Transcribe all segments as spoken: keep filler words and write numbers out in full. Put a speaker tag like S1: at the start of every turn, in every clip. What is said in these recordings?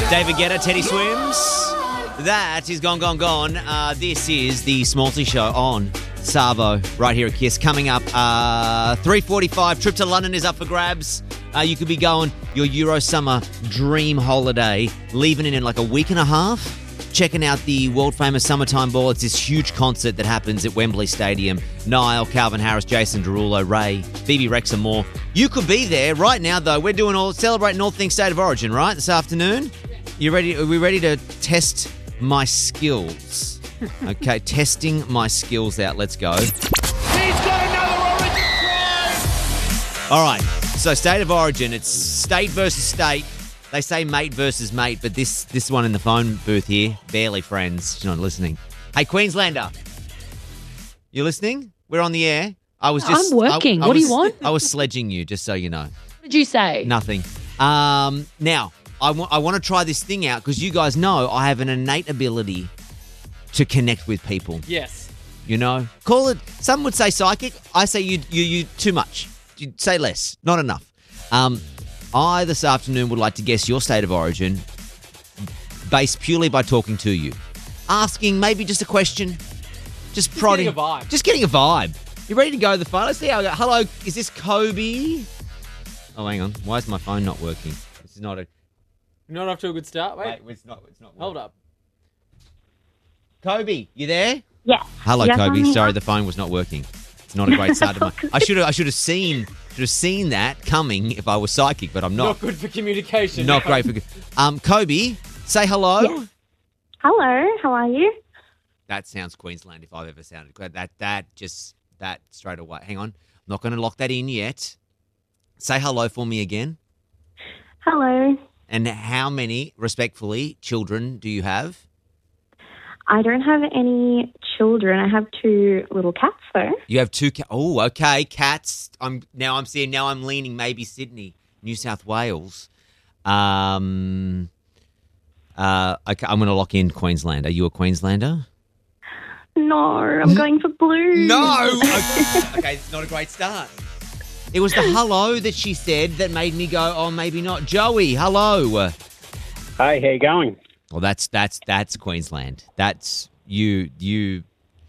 S1: David Guetta, Teddy Swims. That is Gone, Gone, Gone. Uh, this is the Smallsy Show on Savo, right here at Kiss. Coming up, uh, three forty-five, trip to London is up for grabs. Uh, you could be going your Euro Summer dream holiday, leaving it in like a week and a half. Checking out the world-famous Summertime Ball. It's this huge concert that happens at Wembley Stadium. Niall, Calvin Harris, Jason Derulo, Ray, Phoebe Rex and more. You could be there right now, though. We're doing all celebrating all things State of Origin, right, this afternoon? You ready? Are we ready to test my skills? Okay, testing my skills out. Let's go.
S2: He's got another Origin prize!
S1: All right, so State of Origin. It's state versus state. They say mate versus mate, but this this one in the phone booth here, barely friends. She's not listening. Hey, Queenslander, you listening? We're on the air. I was just
S3: I'm working.
S1: I, I
S3: what
S1: was,
S3: do you want?
S1: I was sledging you, just so you know.
S3: What did you say?
S1: Nothing. Um, now, I want I want to try this thing out because you guys know I have an innate ability to connect with people.
S4: Yes.
S1: You know, call it. Some would say psychic. I say you you you too much. You say less, not enough. Um. I, this afternoon, would like to guess your state of origin based purely by talking to you. Asking maybe just a question. Just,
S4: Just
S1: prodding.
S4: getting a vibe.
S1: Just getting a vibe. You ready to go to the phone? Let's see how I go. Hello, is this Kobe? Oh, hang on. Why is my phone not working? This is not a...
S4: You're not off to a good start, wait.
S1: Wait, it's not, it's not working.
S4: Hold up.
S1: Kobe, you there?
S5: Yeah.
S1: Hello,
S5: Yes,
S1: Kobe.
S5: I'm here.
S1: Sorry, the phone was not working. It's not a great start to my... I should have I should have seen should have seen that coming if I was psychic, but I'm not.
S4: Not good for communication.
S1: Not great for... Um, Kobe, say hello.
S5: Yeah. Hello, how are you?
S1: That sounds Queensland if I've ever sounded good. That that just that straight away. Hang on. I'm not going to lock that in yet. Say hello for me again.
S5: Hello.
S1: And how many, respectfully, children do you have?
S5: I don't have any children. I have two little cats, though.
S1: You have two. Ca- oh, okay, cats. I'm now. I'm seeing. Now I'm leaning. Maybe Sydney, New South Wales. Um. Uh. Okay. I'm going to lock in Queensland. Are you a Queenslander?
S5: No, I'm going for blue.
S1: No. Okay. Okay. It's not a great start. It was the hello that she said that made me go, oh, maybe not. Joey, hello.
S6: Hey, how you going?
S1: Well, that's that's that's Queensland. That's you. You.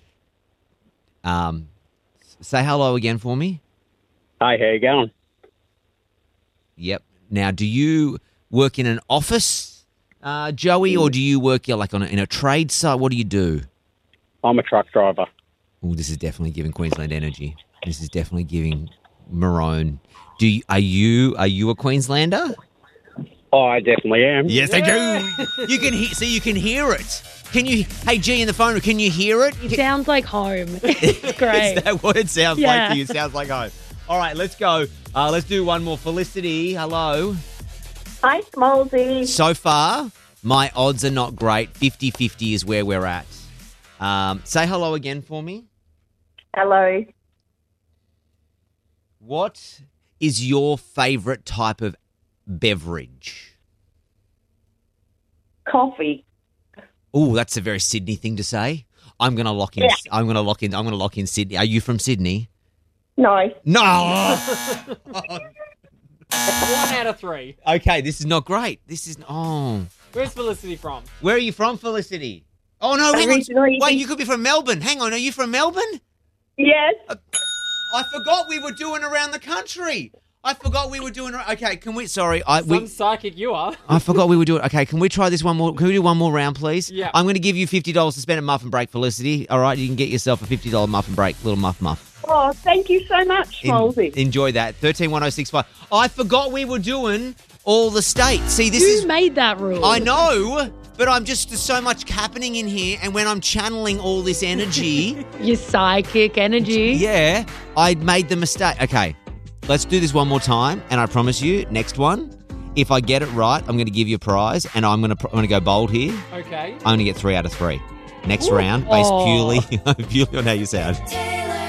S1: Um. Say hello again for me.
S6: Hey, how you going?
S1: Yep. Now, do you work in an office, uh, Joey, or do you work yeah, like on a, in a trade site? What do you do?
S6: I'm a truck driver.
S1: Oh, this is definitely giving Queensland energy. This is definitely giving Maroon. Do you, are you are you a Queenslander?
S6: Oh, I definitely am.
S1: Yes, I do. You can hear. So you can hear it. Can you? Hey, G, in the phone. Can you hear it?
S3: It sounds like home. It's great.
S1: Is that what it sounds like
S3: Yeah.
S1: to you? It sounds like home. All right, let's go. Uh, let's do one more. Felicity, hello.
S5: Hi, Smallsy.
S1: So far, my odds are not great. fifty-fifty is where we're at. Um, say hello again for me.
S5: Hello.
S1: What is your favourite type of beverage?
S5: Coffee.
S1: Oh, that's a very Sydney thing to say. I'm gonna lock in.
S5: Yeah.
S1: I'm gonna lock in. I'm gonna lock in Sydney. Are you from Sydney?
S5: No.
S1: No.
S4: One out of three.
S1: Okay, this is not great. This is oh.
S4: Where's Felicity from?
S1: Where are you from, Felicity? Oh no, hang on.
S5: Originally-
S1: Wait, you could be from Melbourne. Hang on, are you from Melbourne?
S5: Yes.
S1: I forgot we were doing around the country. I forgot we were doing. Okay, can we? Sorry, I we.
S4: Some psychic you are.
S1: I forgot we were doing. Okay, can we try this one more? Can we do one more round, please?
S4: Yeah.
S1: I'm going to give you fifty dollars to spend at Muffin Break, Felicity. All right, you can get yourself a fifty dollar muffin break, little muff muff.
S5: Oh, thank you so much,
S1: En-
S5: Smallsy.
S1: enjoy that. Thirteen one zero six five. I forgot we were doing all the states. See, this
S3: Who
S1: is.
S3: made that rule?
S1: I know, but I'm just there's so much happening in here, and when I'm channeling all this energy,
S3: Your psychic energy.
S1: yeah, I made the mistake. Okay, let's do this one more time, and I promise you, next one, if I get it right, I'm going to give you a prize, and I'm going to I'm going to go bold here.
S4: Okay.
S1: I'm going to get three out of three. Next round, based
S3: Oh.
S1: purely purely on how you sound.